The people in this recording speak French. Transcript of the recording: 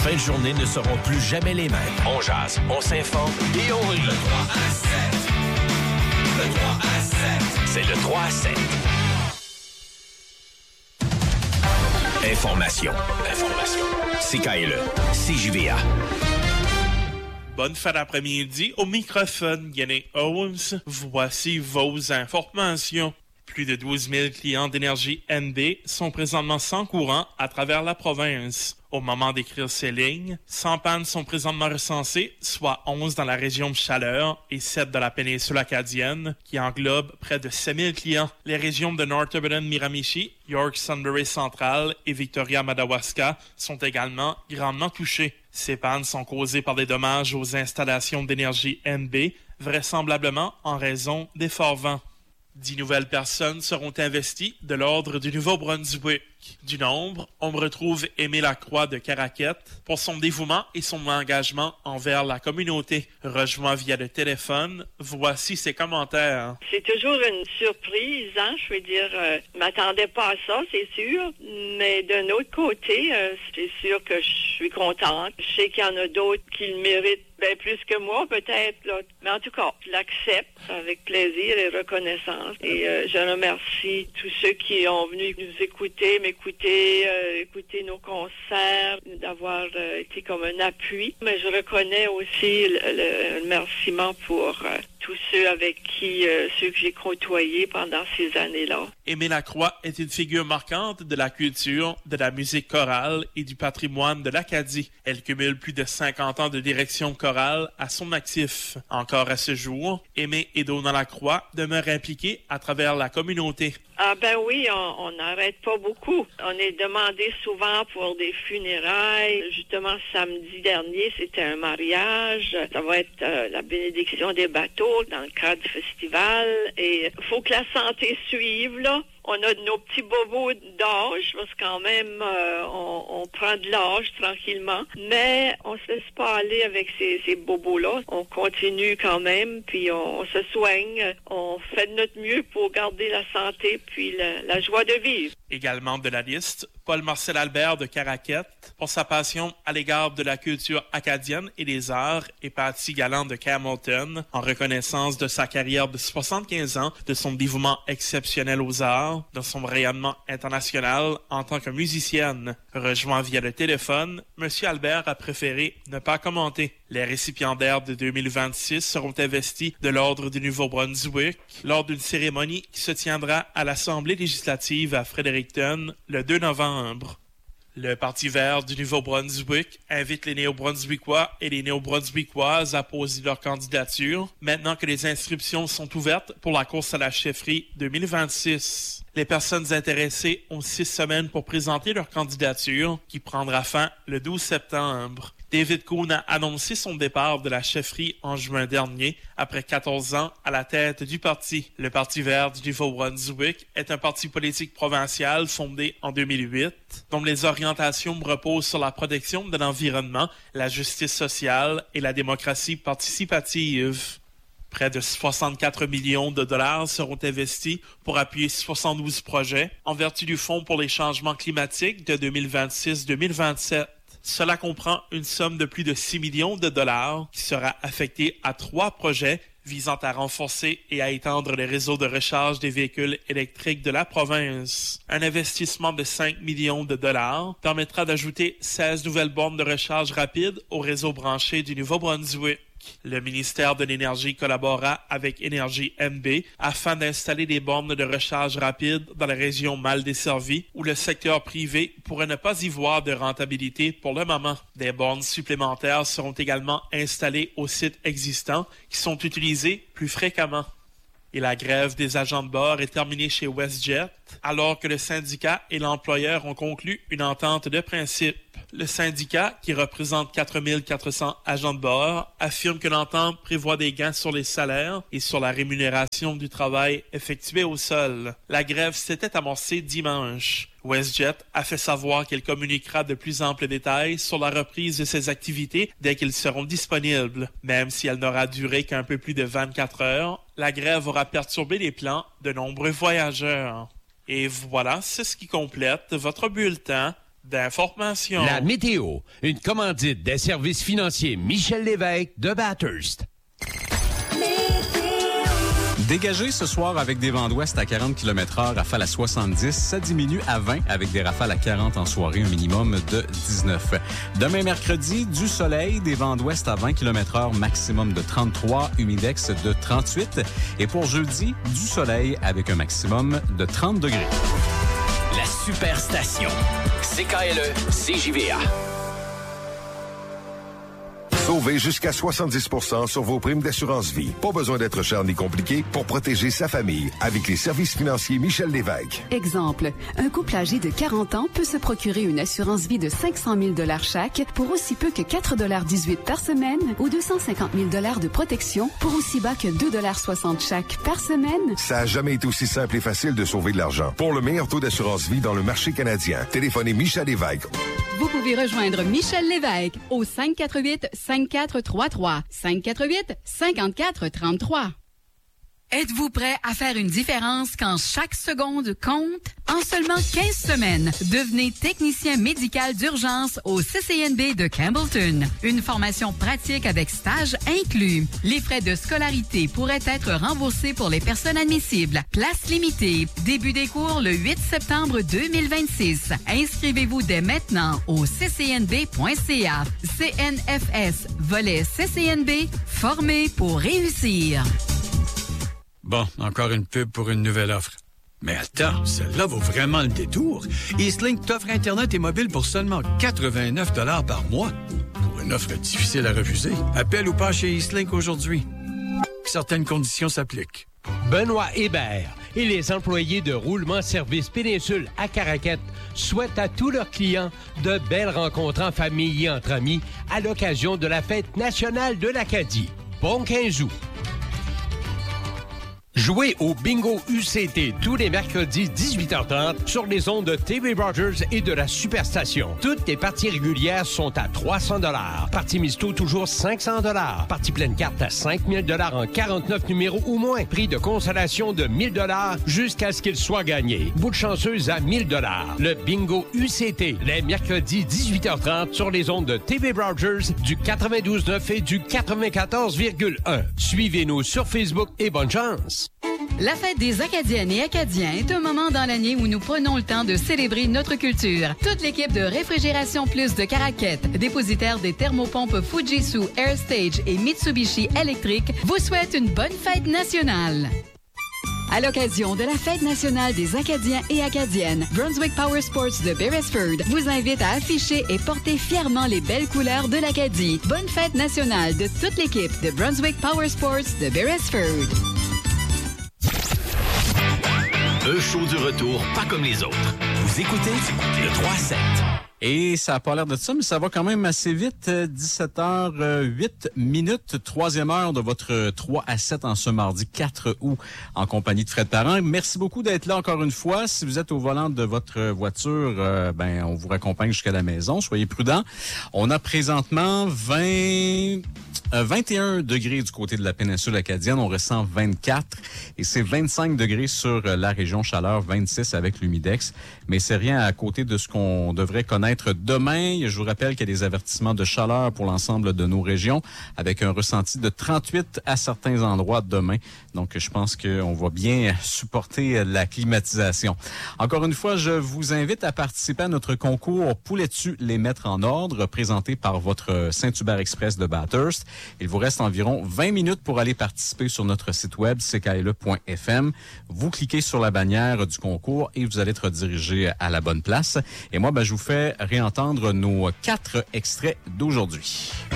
fins de journée ne seront plus jamais les mêmes. On jase, on s'informe et on rit. Le 3 à 7. Le 3 à 7. C'est le 3 à 7. Information. CKLE, CJVA. Bonne fin d'après-midi. Au microphone, Yannick Owens. Voici vos informations. Plus de 12 000 clients d'Énergie NB sont présentement sans courant à travers la province. Au moment d'écrire ces lignes, 100 pannes sont présentement recensées, soit 11 dans la région de Chaleur et 7 dans la péninsule acadienne, qui englobe près de 7 000 clients. Les régions de Northumberland-Miramichi, York-Sunbury Central et Victoria-Madawaska sont également grandement touchées. Ces pannes sont causées par des dommages aux installations d'Énergie NB, vraisemblablement en raison des forts vents. 10 nouvelles personnes seront investies de l'ordre du Nouveau-Brunswick. Du nombre, on retrouve Aimé Lacroix de Caraquette pour son dévouement et son engagement envers la communauté. Rejoint via le téléphone, voici ses commentaires. C'est toujours une surprise, hein? Je veux dire, je m'attendais pas à ça, c'est sûr. Mais d'un autre côté, c'est sûr que je suis contente. Je sais qu'il y en a d'autres qui le méritent bien plus que moi, peut-être, là. Mais en tout cas, je l'accepte avec plaisir et reconnaissance. Et je remercie tous ceux qui ont venu nous écouter, écouter nos concerts, d'avoir été comme un appui. Mais je reconnais aussi le remerciement pour tous ceux avec qui, ceux que j'ai côtoyés pendant ces années-là. Aimé Lacroix est une figure marquante de la culture, de la musique chorale et du patrimoine de l'Acadie. Elle cumule plus de 50 ans de direction chorale à son actif. Encore à ce jour, Aimé et Donna Lacroix demeurent impliqués à travers la communauté. Ah ben oui, on n'arrête pas beaucoup. On est demandé souvent pour des funérailles. Justement, samedi dernier, c'était un mariage. Ça va être la bénédiction des bateaux dans le cadre du festival. Et il faut que la santé suive, là. On a nos petits bobos d'âge, parce que quand même, on prend de l'âge tranquillement. Mais on se laisse pas aller avec ces bobos-là. On continue quand même, puis on se soigne. On fait de notre mieux pour garder la santé, puis la joie de vivre. Également de la liste, Paul-Marcel Albert de Caraquette, pour sa passion à l'égard de la culture acadienne et des arts, et Patty Galland de Campbellton, en reconnaissance de sa carrière de 75 ans, de son dévouement exceptionnel aux arts, de son rayonnement international en tant que musicienne. Rejoint via le téléphone, M. Albert a préféré ne pas commenter. Les récipiendaires de 2026 seront investis de l'Ordre du Nouveau-Brunswick lors d'une cérémonie qui se tiendra à l'Assemblée législative à Fredericton le 2 novembre. Le Parti vert du Nouveau-Brunswick invite les Néo-Brunswickois et les Néo-Brunswickoises à poser leur candidature maintenant que les inscriptions sont ouvertes pour la course à la chefferie 2026. Les personnes intéressées ont 6 semaines pour présenter leur candidature qui prendra fin le 12 septembre. David Kuhn a annoncé son départ de la chefferie en juin dernier, après 14 ans à la tête du parti. Le Parti vert du Nouveau-Brunswick est un parti politique provincial fondé en 2008, dont les orientations reposent sur la protection de l'environnement, la justice sociale et la démocratie participative. Près de 64 millions de dollars seront investis pour appuyer 72 projets en vertu du Fonds pour les changements climatiques de 2026-2027. Cela comprend une somme de plus de 6 millions de dollars qui sera affectée à 3 projets visant à renforcer et à étendre les réseaux de recharge des véhicules électriques de la province. Un investissement de 5 millions de dollars permettra d'ajouter 16 nouvelles bornes de recharge rapide au réseau branché du Nouveau-Brunswick. Le ministère de l'Énergie collabora avec Énergie NB afin d'installer des bornes de recharge rapide dans les régions mal desservies où le secteur privé pourrait ne pas y voir de rentabilité pour le moment. Des bornes supplémentaires seront également installées aux sites existants qui sont utilisés plus fréquemment. Et la grève des agents de bord est terminée chez WestJet, alors que le syndicat et l'employeur ont conclu une entente de principe. Le syndicat, qui représente 4 400 agents de bord, affirme que l'entente prévoit des gains sur les salaires et sur la rémunération du travail effectué au sol. La grève s'était amorcée dimanche. WestJet a fait savoir qu'elle communiquera de plus amples détails sur la reprise de ses activités dès qu'ils seront disponibles. Même si elle n'aura duré qu'un peu plus de 24 heures, la grève aura perturbé les plans de nombreux voyageurs. Et voilà, c'est ce qui complète votre bulletin d'informations. La météo, une commandite des services financiers Michel Lévesque de Bathurst. Dégagé ce soir avec des vents d'ouest à 40 km/h, rafales à 70, ça diminue à 20 avec des rafales à 40 en soirée, un minimum de 19. Demain mercredi, du soleil, des vents d'ouest à 20 km/h, maximum de 33, humidex de 38. Et pour jeudi, du soleil avec un maximum de 30 degrés. La Superstation. CKLE, CJVA. Sauvez jusqu'à 70% sur vos primes d'assurance vie. Pas besoin d'être cher ni compliqué pour protéger sa famille avec les services financiers Michel Lévesque. Exemple, un couple âgé de 40 ans peut se procurer une assurance vie de 500 000 $ chaque pour aussi peu que 4,18 $ par semaine ou 250 000 $ de protection pour aussi bas que 2,60 $ chaque par semaine. Ça a jamais été aussi simple et facile de sauver de l'argent. Pour le meilleur taux d'assurance vie dans le marché canadien, téléphonez Michel Lévesque. Vous pouvez rejoindre Michel Lévesque au 548-5433. 548-5433. Êtes-vous prêt à faire une différence quand chaque seconde compte? En seulement 15 semaines, devenez technicien médical d'urgence au CCNB de Campbellton. Une formation pratique avec stage inclus. Les frais de scolarité pourraient être remboursés pour les personnes admissibles. Place limitée. Début des cours le 8 septembre 2026. Inscrivez-vous dès maintenant au ccnb.ca. CNFS, volet CCNB, formé pour réussir. Bon, encore une pub pour une nouvelle offre. Mais attends, celle-là vaut vraiment le détour. Eastlink t'offre Internet et mobile pour seulement 89 $ par mois. Pour une offre difficile à refuser, appelle ou pas chez Eastlink aujourd'hui. Certaines conditions s'appliquent. Benoît Hébert et les employés de Roulement Service Péninsule à Caraquette souhaitent à tous leurs clients de belles rencontres en famille et entre amis à l'occasion de la Fête nationale de l'Acadie. Bon 15 août. Jouez au Bingo UCT tous les mercredis 18h30 sur les ondes de TV Rogers et de la Superstation. Toutes les parties régulières sont à 300 $. Partie Misto toujours 500 $. Partie pleine carte à 5 000 $ en 49 numéros ou moins. Prix de consolation de 1 000 $ jusqu'à ce qu'il soit gagné. Bout de chanceuse à 1 000 $. Le Bingo UCT, les mercredis 18h30 sur les ondes de TV Rogers du 92.9 et du 94,1. Suivez-nous sur Facebook et bonne chance! La fête des Acadiennes et Acadiens est un moment dans l'année où nous prenons le temps de célébrer notre culture. Toute l'équipe de Réfrigération Plus de Caraquette, dépositaire des thermopompes Fujitsu, Airstage et Mitsubishi électrique, vous souhaite une bonne fête nationale. À l'occasion de la Fête nationale des Acadiens et Acadiennes, Brunswick Power Sports de Beresford vous invite à afficher et porter fièrement les belles couleurs de l'Acadie. Bonne fête nationale de toute l'équipe de Brunswick Power Sports de Beresford. Un show du retour pas comme les autres. Vous écoutez le 3-7. Et ça n'a pas l'air de ça, mais ça va quand même assez vite. 17h08, troisième heure de votre 3 à 7 en ce mardi 4 août en compagnie de Fred Parent. Merci beaucoup d'être là encore une fois. Si vous êtes au volant de votre voiture, on vous raccompagne jusqu'à la maison. Soyez prudents. On a présentement 21 degrés du côté de la péninsule acadienne. On ressent 24 et c'est 25 degrés sur la région chaleur, 26 avec l'humidex. Mais c'est rien à côté de ce qu'on devrait connaître demain. Je vous rappelle qu'il y a des avertissements de chaleur pour l'ensemble de nos régions avec un ressenti de 38 à certains endroits demain. Donc, je pense qu'on va bien supporter la climatisation. Encore une fois, je vous invite à participer à notre concours Poulais-tu les mettre en ordre présenté par votre Saint-Hubert Express de Bathurst. Il vous reste environ 20 minutes pour aller participer sur notre site web ckle.fm. Vous cliquez sur la bannière du concours et vous allez être redirigé à la bonne place. Et moi, je vous fais réentendre nos 4 extraits d'aujourd'hui.